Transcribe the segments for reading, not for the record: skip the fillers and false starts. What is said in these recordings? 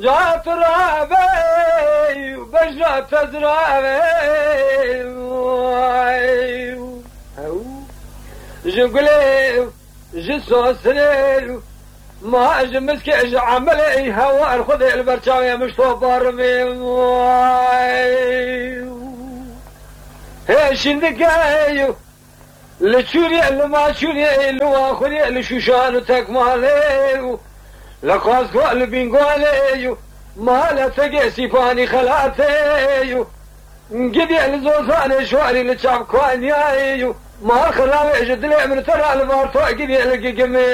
جات رابي وبجرات تزرابي جقلي جسو سنيل ما اجمسك اج عملي هوا الخذ البرشاوية مش طبر من هيش النقايو لتشوري اللي ما شوري اللي واخذي اللي شوشان تكمالي لقاس قول بينقولي ما لا تقيسي فاني خلاتي قدي الزوزاني شواري لتشعب كوانياي ما خلاوي جد لي من ترى البارتو قدي القمي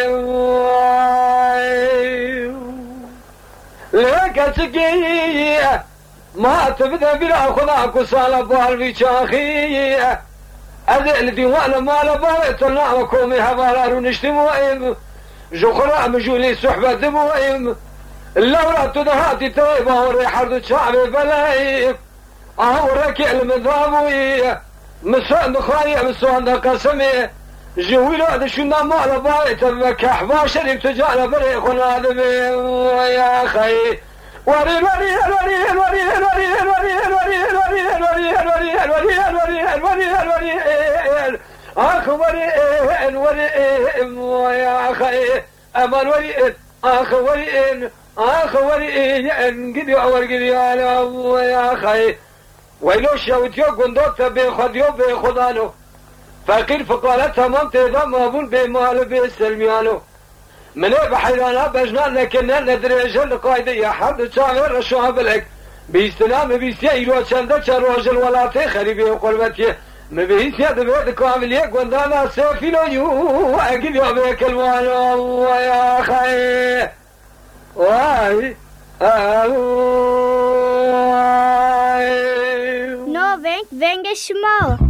لك تقي ما تبدا بلا خذاك وصال بالبي شاخي أذل ديوان ما لبارت نعمكم هبارار نشتموهم جخرا مجولي صحبة دموهم اللورة تدهاتي طيبة وريحة شعبي بلايب أهورك المذابوية مسوان خاية مسوان قسمي جويلو هذا شنا ما لبارت مكح باشر تجعل بريخ ونادمي يا أخي وري وري وري وري وري وري وري وري وري وري وري وري وري اخ وريئن وريئن يا اخي امان وريئن اخ وريئن اخ وريئن قدي ورقدي يا اخي ويلو شاوتيو قندوكتا بخديو بخدانو فقير فقالة تمام تيدا مابون بمال بسلميانو من بحيرانا بجنان لكننا ندريجن قايدة يا حمد شاغر رشوها لك بيستلام بيستيا إلو چنده راجل ولاتي خريبي وقلبتي مبيستيا دبيت كامل يك وندانا سيفيلو يو أكيد يا بيك الوانو يا خي واي No, venga, small.